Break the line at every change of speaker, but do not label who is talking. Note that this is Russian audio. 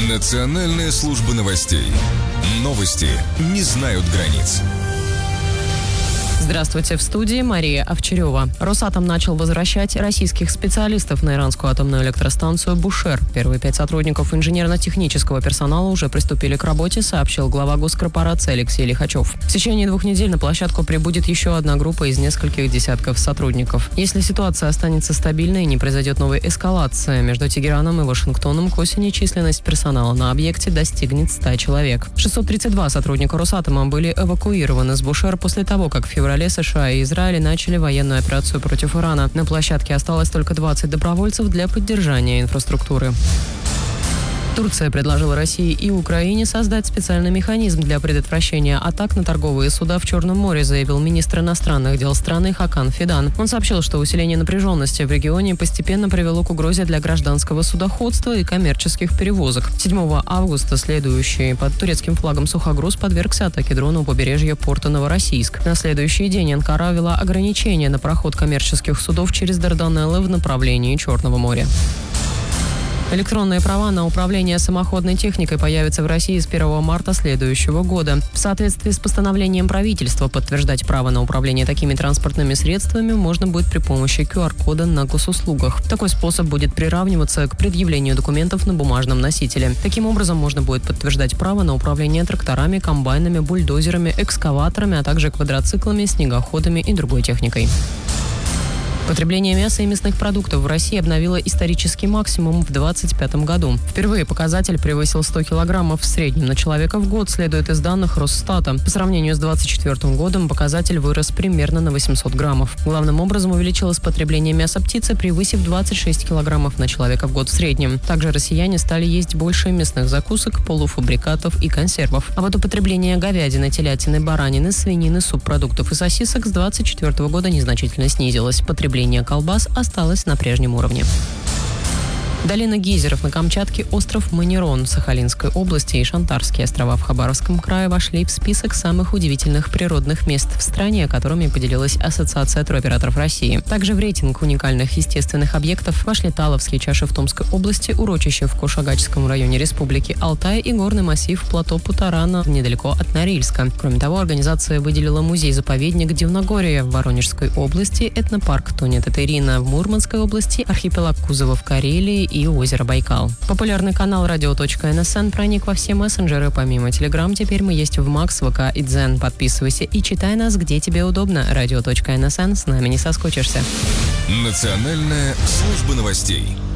Национальная служба новостей. Новости не знают границ.
Здравствуйте, в студии Мария Овчарева. Росатом начал возвращать российских специалистов на иранскую атомную электростанцию «Бушер». Первые 5 сотрудников инженерно-технического персонала уже приступили к работе, сообщил глава госкорпорации Алексей Лихачев. В течение 2 недель на площадку прибудет еще одна группа из нескольких десятков сотрудников. Если ситуация останется стабильной и не произойдет новой эскалации между Тегераном и Вашингтоном, к осени численность персонала на объекте достигнет 100 человек. 632 сотрудника Росатома были эвакуированы с «Бушер» после того, как в феврале США и Израиль начали военную операцию против Ирана. На площадке осталось только 20 добровольцев для поддержания инфраструктуры. Турция предложила России и Украине создать специальный механизм для предотвращения атак на торговые суда в Черном море, заявил министр иностранных дел страны Хакан Фидан. Он сообщил, что усиление напряженности в регионе постепенно привело к угрозе для гражданского судоходства и коммерческих перевозок. 7 августа следующий под турецким флагом сухогруз подвергся атаке дрона у побережья порта Новороссийск. На следующий день Анкара ввела ограничения на проход коммерческих судов через Дарданеллы в направлении Черного моря. Электронные права на управление самоходной техникой появятся в России с 1 марта следующего года. В соответствии с постановлением правительства подтверждать право на управление такими транспортными средствами можно будет при помощи QR-кода на госуслугах. Такой способ будет приравниваться к предъявлению документов на бумажном носителе. Таким образом, можно будет подтверждать право на управление тракторами, комбайнами, бульдозерами, экскаваторами, а также квадроциклами, снегоходами и другой техникой. Потребление мяса и мясных продуктов в России обновило исторический максимум в 2025 году. Впервые показатель превысил 100 килограммов в среднем на человека в год, следует из данных Росстата. По сравнению с 2024 годом показатель вырос примерно на 800 граммов. Главным образом увеличилось потребление мяса птицы, превысив 26 килограммов на человека в год в среднем. Также россияне стали есть больше мясных закусок, полуфабрикатов и консервов. А вот употребление говядины, телятины, баранины, свинины, субпродуктов и сосисок с 2024 года незначительно снизилось. Потребление колбас осталось на прежнем уровне. Долина гейзеров на Камчатке, остров Манерон в Сахалинской области и Шантарские острова в Хабаровском крае вошли в список самых удивительных природных мест в стране, которыми поделилась Ассоциация туроператоров России. Также в рейтинг уникальных естественных объектов вошли Таловские чаши в Томской области, урочище в Кошагачском районе Республики Алтай и горный массив плато Путарана недалеко от Норильска. Кроме того, организация выделила музей-заповедник Дивногорье в Воронежской области, этнопарк Тоня-Тетерина в Мурманской области, архипелаг Кузова в Карелии и озеро Байкал. Популярный канал radio.nsn проник во все мессенджеры. Помимо Telegram, теперь мы есть в Макс, ВК и Дзен. Подписывайся и читай нас, где тебе удобно. radio.nsn, с нами не соскучишься.
Национальная служба новостей.